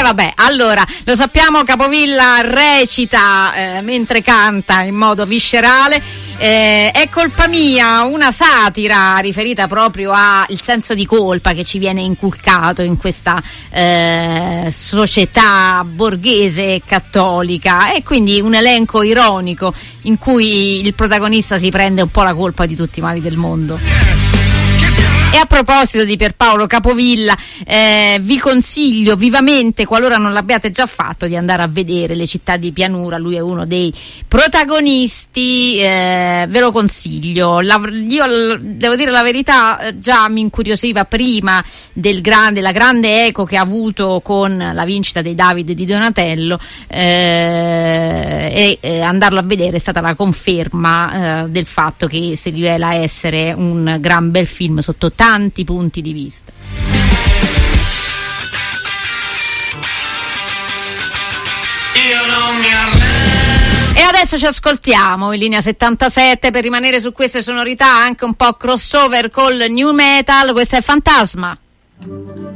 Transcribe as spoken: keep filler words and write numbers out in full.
vabbè, allora lo sappiamo, Capovilla recita eh, mentre canta in modo viscerale. Eh, è colpa mia, una satira riferita proprio al senso di colpa che ci viene inculcato in questa eh, società borghese e cattolica, e quindi un elenco ironico in cui il protagonista si prende un po' la colpa di tutti i mali del mondo. E a proposito di Pierpaolo Capovilla, eh, vi consiglio vivamente, qualora non l'abbiate già fatto, di andare a vedere Le città di pianura. Lui è uno dei protagonisti, eh, ve lo consiglio. La, io devo dire la verità, già mi incuriosiva prima del grande, la grande eco che ha avuto con la vincita dei David di Donatello, eh, e eh, andarlo a vedere è stata la conferma eh, del fatto che si rivela essere un gran bel film sotto tanti punti di vista. Io non mi arrendo. E adesso ci ascoltiamo in linea settantasette per rimanere su queste sonorità anche un po' crossover col new metal. Questa è Fantasma.